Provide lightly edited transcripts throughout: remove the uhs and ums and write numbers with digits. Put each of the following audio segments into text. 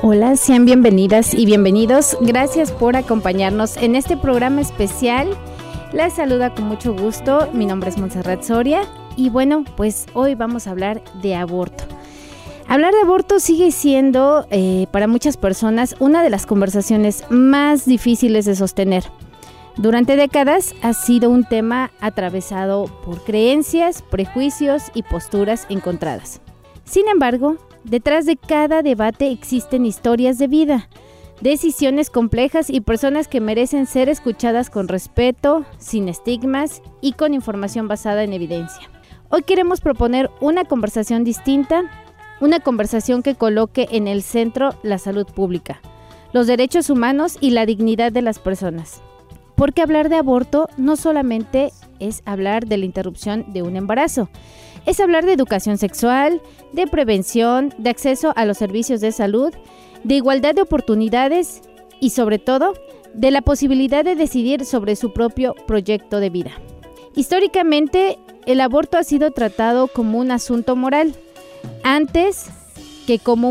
Hola, sean bienvenidas y bienvenidos. Gracias por acompañarnos en este programa especial. Les saluda con mucho gusto. Mi nombre es Montserrat Soria y bueno, pues hoy vamos a hablar de aborto. Hablar de aborto sigue siendo para muchas personas una de las conversaciones más difíciles de sostener. Durante décadas ha sido un tema atravesado por creencias, prejuicios y posturas encontradas. Sin embargo, detrás de cada debate existen historias de vida, decisiones complejas y personas que merecen ser escuchadas con respeto, sin estigmas y con información basada en evidencia. Hoy queremos proponer una conversación distinta, una conversación que coloque en el centro la salud pública, los derechos humanos y la dignidad de las personas. Porque hablar de aborto no solamente es hablar de la interrupción de un embarazo, es hablar de educación sexual, de prevención, de acceso a los servicios de salud, de igualdad de oportunidades y sobre todo de la posibilidad de decidir sobre su propio proyecto de vida. Históricamente, el aborto ha sido tratado como un asunto moral, antes que como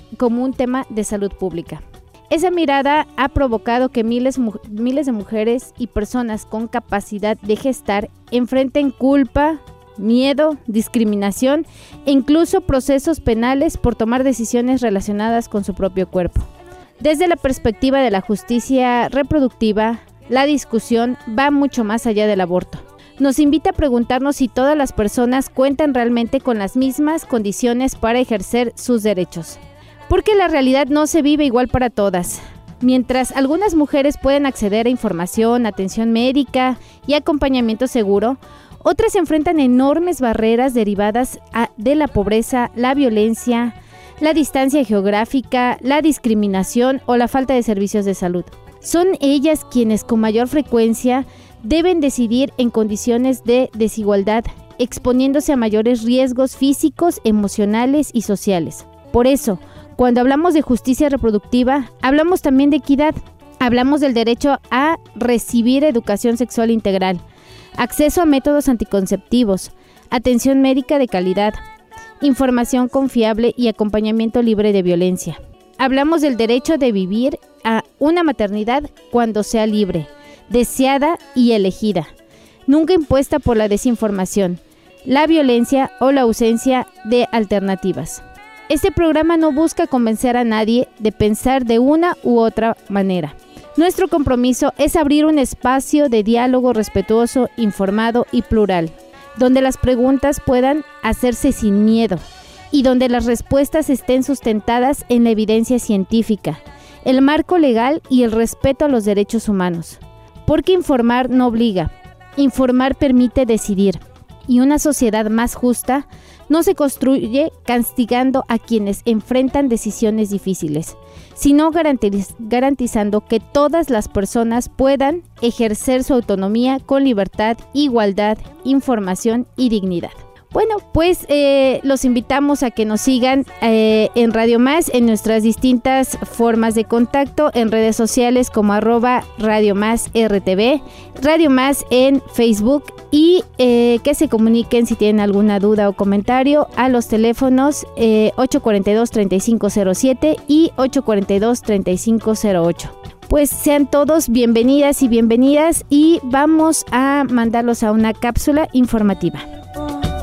un tema de salud pública. Esa mirada ha provocado que miles de mujeres y personas con capacidad de gestar enfrenten culpa, miedo, discriminación e incluso procesos penales por tomar decisiones relacionadas con su propio cuerpo. Desde la perspectiva de la justicia reproductiva, la discusión va mucho más allá del aborto. Nos invita a preguntarnos si todas las personas cuentan realmente con las mismas condiciones para ejercer sus derechos. Porque la realidad no se vive igual para todas. Mientras algunas mujeres pueden acceder a información, atención médica y acompañamiento seguro, otras enfrentan enormes barreras derivadas de la pobreza, la violencia, la distancia geográfica, la discriminación o la falta de servicios de salud. Son ellas quienes con mayor frecuencia deben decidir en condiciones de desigualdad, exponiéndose a mayores riesgos físicos, emocionales y sociales. Por eso, cuando hablamos de justicia reproductiva, hablamos también de equidad. Hablamos del derecho a recibir educación sexual integral, acceso a métodos anticonceptivos, atención médica de calidad, información confiable y acompañamiento libre de violencia. Hablamos del derecho de vivir a una maternidad cuando sea libre, deseada y elegida, nunca impuesta por la desinformación, la violencia o la ausencia de alternativas. Este programa no busca convencer a nadie de pensar de una u otra manera. Nuestro compromiso es abrir un espacio de diálogo respetuoso, informado y plural, donde las preguntas puedan hacerse sin miedo y donde las respuestas estén sustentadas en la evidencia científica, el marco legal y el respeto a los derechos humanos. Porque informar no obliga, informar permite decidir. Y una sociedad más justa no se construye castigando a quienes enfrentan decisiones difíciles, sino garantizando que todas las personas puedan ejercer su autonomía con libertad, igualdad, información y dignidad. Bueno, pues los invitamos a que nos sigan en Radio Más en nuestras distintas formas de contacto en redes sociales como @Radio Más RTV, Radio Más en Facebook y que se comuniquen si tienen alguna duda o comentario a los teléfonos 842-3507 y 842-3508. Pues sean todos bienvenidas y bienvenidas y vamos a mandarlos a una cápsula informativa.